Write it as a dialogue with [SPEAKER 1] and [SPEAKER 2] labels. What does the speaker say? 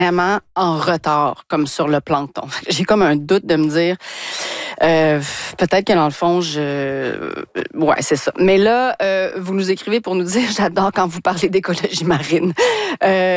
[SPEAKER 1] vraiment en retard, comme sur le plancton. J'ai comme un doute de me dire, peut-être que dans le fond, ouais, c'est ça. Mais là, vous nous écrivez pour nous dire, j'adore quand vous parlez d'écologie marine.